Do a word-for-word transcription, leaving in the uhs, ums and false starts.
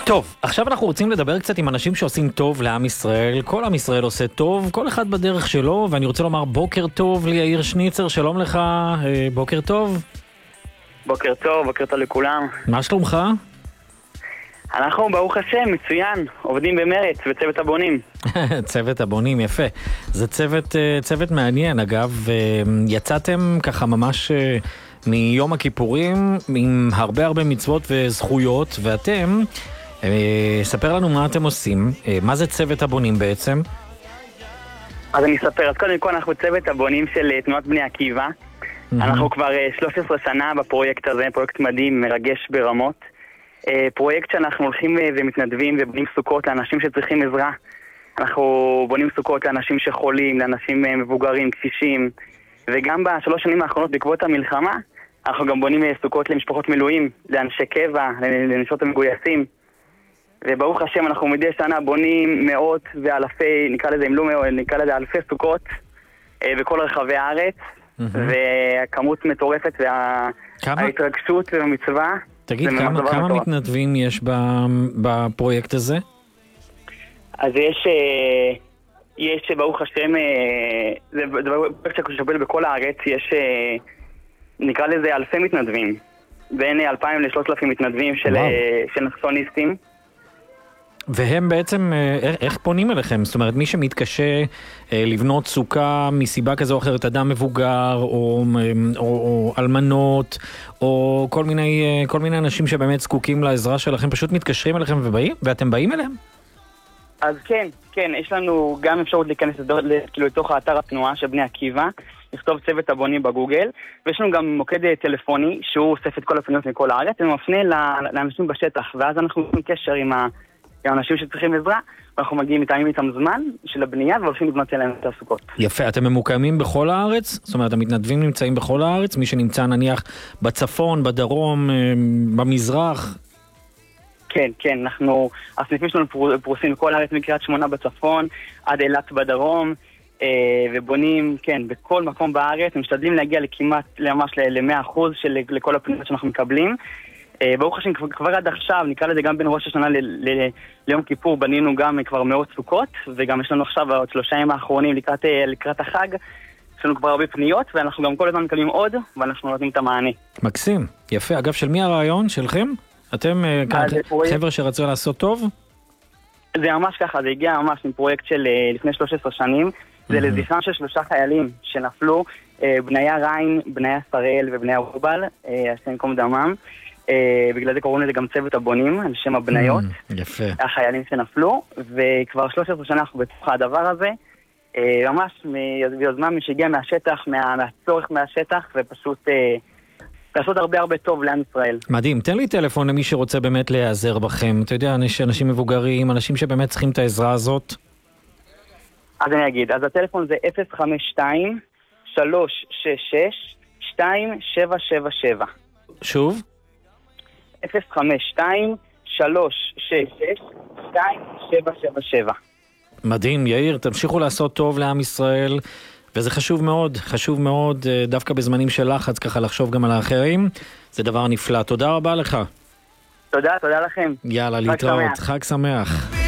טוב, עכשיו אנחנו רוצים לדבר קצת עם אנשים שעושים טוב לעם ישראל. כל עם ישראל עושה טוב, כל אחד בדרך שלו, ואני רוצה לומר בוקר טוב ליאיר שניצר, שלום לך, בוקר טוב. בוקר טוב, בוקר טוב לכולם. מה שלומך? אנחנו ברוך השם, מצוין, עובדים במרץ וצוות הבונים. צוות הבונים, יפה. זה צוות, צוות מעניין, אגב, יצאתם ככה ממש מיום הכיפורים עם הרבה הרבה מצוות וזכויות, ואתם, ספר לנו מה אתם עושים, מה זה צוות הבונים בעצם? אז אני אספר, אז קודם כל אנחנו צוות הבונים של תנועת בני עקיבא. אנחנו כבר שלוש עשרה שנה בפרויקט הזה, פרויקט מדהים, מרגש ברמות. פרויקט שאנחנו הולכים ומתנדבים ובונים סוכות לאנשים שצריכים עזרה. אנחנו בונים סוכות לאנשים שחולים, לאנשים מבוגרים, קשישים, וגם בשלוש שנים האחרונות בעקבות המלחמה אנחנו גם בונים סוכות למשפחות מילואים, לאנשי קבע, לנשות המגויסים. וברוך השם אנחנו מדי שנה בונים מאות ואלפי, נקרא לזה אם לא מאות, נקרא לזה אלפי סוכות בכל רחבי הארץ, וכמות מטורפת וההתרגשות והמצווה. תגיד, כמה, כמה מתנדבים יש בפרויקט הזה? אז יש, יש ברוך השם, זה פרויקט ששופל בכל הארץ, יש, נקרא לזה אלפי מתנדבים, בין אלפיים לשלושת אלפים מתנדבים של, של נחסוניסטים. והם בעצם, איך פונים אליכם? זאת אומרת, מי שמתקשה לבנות סוכה מסיבה כזו או אחרת, אדם מבוגר, או, או, או אלמנות, או כל מיני, כל מיני אנשים שבאמת זקוקים לעזרה שלכם, פשוט מתקשרים אליכם ובאים, ואתם באים אליהם? אז כן, כן, יש לנו גם אפשרות להיכנס כאילו לתוך האתר התנועה של בני עקיבא, לכתוב צוות הבונים בגוגל, ויש לנו גם מוקד טלפוני, שהוא אוסף את כל הפניות מכל הארץ, ומפנה לאנשים בשטח, ואז אנחנו עושים קשר עם ה... גם אנשים שצריכים עזרה, ואנחנו מגיעים מתאמים איתם זמן של הבנייה, והולכים לבנות אליהם את הסוכות. יפה, אתם ממוקמים בכל הארץ? זאת אומרת, המתנדבים נמצאים בכל הארץ? מי שנמצא נניח בצפון, בדרום, במזרח? כן, כן, אנחנו, הסניפים שלנו פרוסים בכל הארץ, מקריית שמונה בצפון, עד אילת בדרום, ובונים, כן, בכל מקום בארץ, משתדלים להגיע לכמעט, ממש ל-מאה אחוז של לכל הפניות שאנחנו מקבלים. ברוך השם, כבר עד עכשיו, נקרא לזה גם בין ראש השנה ליום כיפור, בנינו גם כבר מאות סוכות, וגם יש לנו עכשיו עוד שלושה ימים האחרונים לקראת, לקראת החג, יש לנו כבר הרבה פניות, ואנחנו גם כל הזמן מקבלים עוד, ואנחנו נותנים את המענה. מקסים, יפה. אגב, של מי הרעיון? שלכם? אתם חבר'ה שרצו לעשות טוב? זה ממש ככה, זה הגיע ממש מפרויקט של לפני שלוש עשרה שנים, זה לזכרם של שלושה חיילים שנפלו, בניה ריין, בניה שראל ובניה רובל, השם ייקום דמם. בגלל זה קוראים לזה גם צוות הבונים, על שם הבניות, החיילים שנפלו, וכבר שלוש עשרה שנה אנחנו בתוך הדבר הזה, ממש ביוזמה שהגיעה מהשטח, מהצורך מהשטח, ופשוט לעשות הרבה הרבה טוב לעם ישראל. מדהים, תן לי טלפון למי שרוצה באמת להיעזר בכם, אתה יודע, אנשים מבוגרים, אנשים שבאמת צריכים את העזרה הזאת. אז אני אגיד, אז הטלפון זה אפס חמש שתיים שלוש שש שש שתיים שבע שבע שבע. שוב? אפס חמש שתיים שלוש שש שש שתיים שבע שבע שבע. מדהים, יאיר, תמשיכו לעשות טוב לעם ישראל, וזה חשוב מאוד, חשוב מאוד, דווקא בזמנים של לחץ, ככה לחשוב גם על האחרים, זה דבר נפלא. תודה רבה לך. תודה, תודה לכם. יאללה, להתראות, חג שמח.